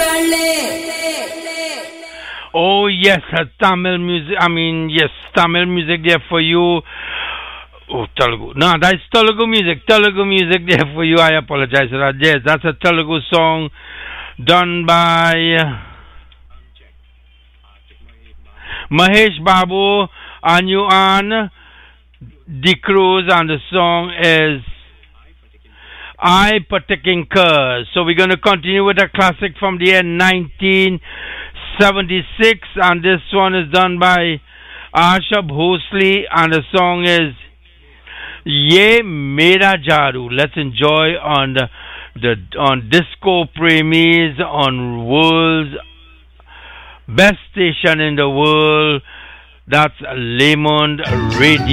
Oh yes, Tamil music. I mean, yes, Tamil music there for you. Oh, Telugu. No, that's Telugu music. Telugu music there for you. I apologize for that. Yes, that's a Telugu song done by Mahesh Babu Anyuan D. Cruz, and the song is I Patikinkar. So we're going to continue with a classic from the year 1976, and this one is done by Asha Bhosle, and the song is Ye Mera Jaru. Let's enjoy on on Disco Premies, on world's best station in the world. That's Lemon Radio.